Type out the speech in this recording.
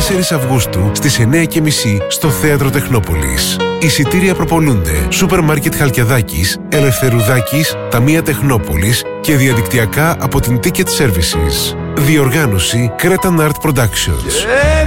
4 Αυγούστου στις 9:30 στο Θέατρο Τεχνόπολης. Εισιτήρια προπολούνται Σούπερ Μάρκετ Χαλκιαδάκης, Ελευθερουδάκης, Ταμεία Τεχνόπολης και διαδικτυακά από την Ticket Services. Διοργάνωση Cretan Art Productions.